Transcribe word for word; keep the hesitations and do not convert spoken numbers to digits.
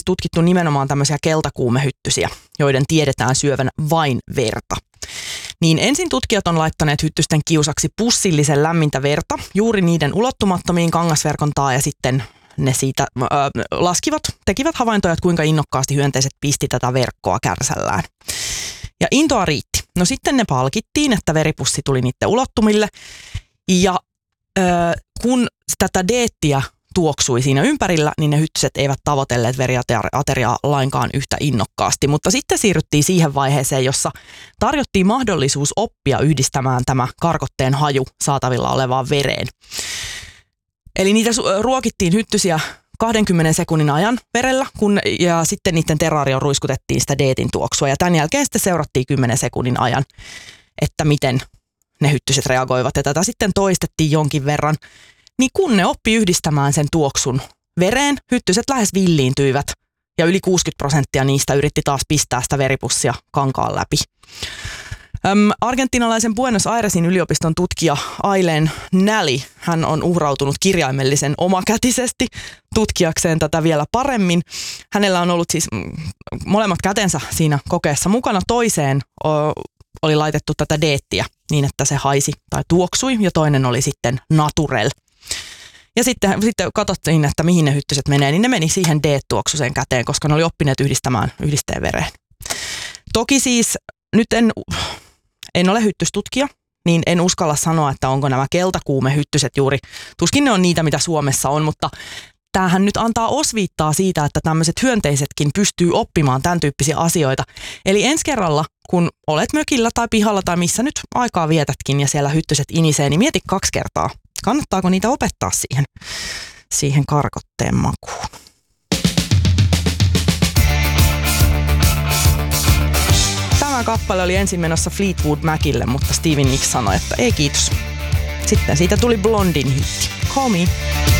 tutkittu nimenomaan tämmöisiä keltakuumehyttysiä, joiden tiedetään syövän vain verta. Niin ensin tutkijat on laittaneet hyttysten kiusaksi pussillisen lämmintä verta juuri niiden ulottumattomiin kangasverkon taa ja sitten ne siitä äh, laskivat, tekivät havaintoja, että kuinka innokkaasti hyönteiset pisti tätä verkkoa kärsällään. Ja intoa riitti. No sitten ne palkittiin, että veripussi tuli niiden ulottumille ja äh, kun tätä deettiä tuoksui siinä ympärillä, niin ne hyttyset eivät tavoitelleet veriateriaa lainkaan yhtä innokkaasti. Mutta sitten siirryttiin siihen vaiheeseen, jossa tarjottiin mahdollisuus oppia yhdistämään tämä karkotteen haju saatavilla olevaan vereen. Eli niitä ruokittiin hyttysiä kahdenkymmenen sekunnin ajan verellä, kun, ja sitten niiden terraarioon ruiskutettiin sitä deetin tuoksua. Ja tämän jälkeen sitten seurattiin kymmenen sekunnin ajan, että miten ne hyttyset reagoivat. Ja tätä sitten toistettiin jonkin verran. Niin kun ne oppi yhdistämään sen tuoksun vereen, hyttyset lähes villiintyivät ja yli kuusikymmentä prosenttia niistä yritti taas pistää sitä veripussia kankaan läpi. Öm, argentinalaisen Buenos Airesin yliopiston tutkija Aileen Nally, hän on uhrautunut kirjaimellisen omakätisesti tutkijakseen tätä vielä paremmin. Hänellä on ollut siis mm, molemmat kätensä siinä kokeessa mukana. Toiseen o, oli laitettu tätä deettiä niin, että se haisi tai tuoksui ja toinen oli sitten naturel. Ja sitten, sitten katsottiin, että mihin ne hyttyset menee, niin ne meni siihen D-tuoksuiseen käteen, koska ne oli oppineet yhdistämään yhdisteen vereen. Toki siis nyt en, en ole hyttystutkija, niin en uskalla sanoa, että onko nämä keltakuumehyttyset juuri, tuskin ne on niitä, mitä Suomessa on, mutta tämähän nyt antaa osviittaa siitä, että tämmöiset hyönteisetkin pystyy oppimaan tämän tyyppisiä asioita. Eli ensi kerralla, kun olet mökillä tai pihalla tai missä nyt aikaa vietätkin ja siellä hyttyset inisee, niin mieti kaksi kertaa. Kannattaako niitä opettaa siihen, siihen karkotteen makuun? Tämä kappale oli ensin menossa Fleetwood Macille, mutta Stevie Nicks sanoi, että ei kiitos. Sitten siitä tuli Blondin hitti. Call Me.